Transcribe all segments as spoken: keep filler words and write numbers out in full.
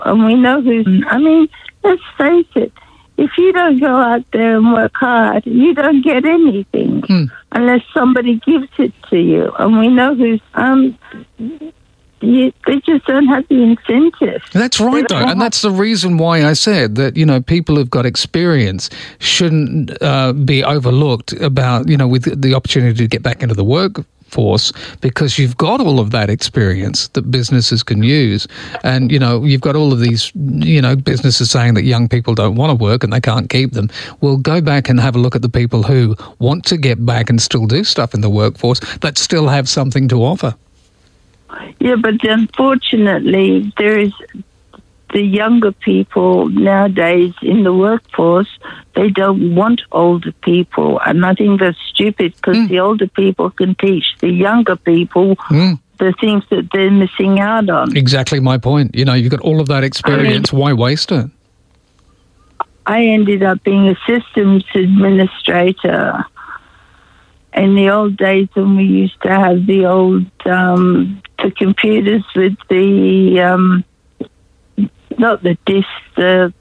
and we know who's... I mean, let's face it, if you don't go out there and work hard, you don't get anything Hmm. unless somebody gives it to you. And we know who's... Um, you, they just don't have the incentive. That's right, though, and that's the reason why I said that, you know, people who've got experience shouldn't uh, be overlooked about, you know, with the opportunity to get back into the workforce, because you've got all of that experience that businesses can use. And, you know, you've got all of these, you know, businesses saying that young people don't want to work and they can't keep them. Well, go back and have a look at the people who want to get back and still do stuff in the workforce that still have something to offer. Yeah, but unfortunately, there is the younger people nowadays in the workforce, they don't want older people. And I think that's stupid, because mm. the older people can teach the younger people mm. the things that they're missing out on. Exactly my point. You know, you've got all of that experience. I mean, why waste it? I ended up being a systems administrator in the old days when we used to have the old... Um, the computers with the, um, not the disk, the,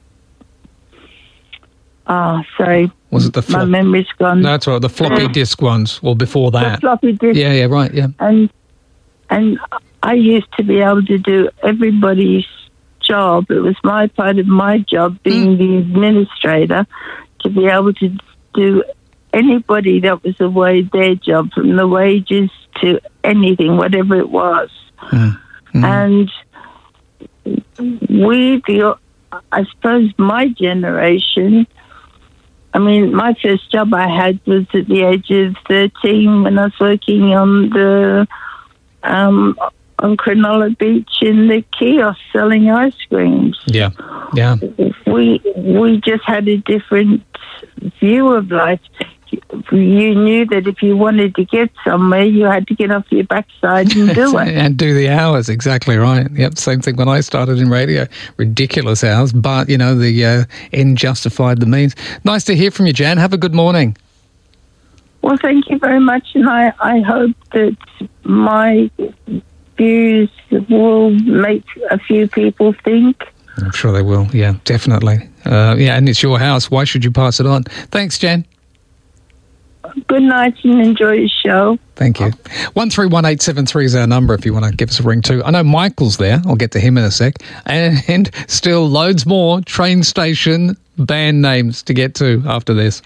oh, sorry. Was it the flop- My memory's gone. No, that's right, the floppy disk ones, or before that. The floppy disk. Yeah, yeah, right, yeah. And, and I used to be able to do everybody's job. It was my part of my job, being mm. the administrator, to be able to do anybody that was away their job, from the wages to anything, whatever it was. Mm. Mm. And we, the, I suppose my generation, I mean, my first job I had was at the age of thirteen when I was working on the, um, on Cronulla Beach in the kiosk selling ice creams. Yeah, yeah. We, we just had a different view of life. You knew that if you wanted to get somewhere, you had to get off your backside and do it. And do the hours, exactly right. Yep, same thing when I started in radio. Ridiculous hours, but, you know, the uh, end justified the means. Nice to hear from you, Jan. Have a good morning. Well, thank you very much, and I, I hope that my views will make a few people think. I'm sure they will, yeah, definitely. Uh, yeah, and it's your house. Why should you pass it on? Thanks, Jan. Good night and enjoy your show. Thank you. one three one eight seven three is our number if you want to give us a ring too. I know Michael's there. I'll get to him in a sec. And, and still loads more train station band names to get to after this.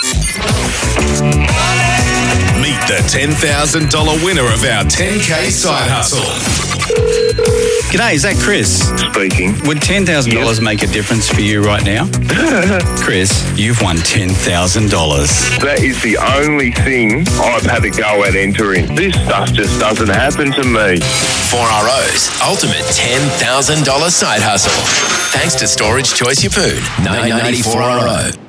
Meet the ten thousand dollars winner of our ten K Side Hustle. G'day, is that Chris? Speaking. Would ten thousand dollars yep. make a difference for you right now? Chris, you've won ten thousand dollars. That is the only thing I've had to go at entering. This stuff just doesn't happen to me. four R O's Ultimate ten thousand dollars Side Hustle. Thanks to Storage Choice Your Food. nine ninety-four R O.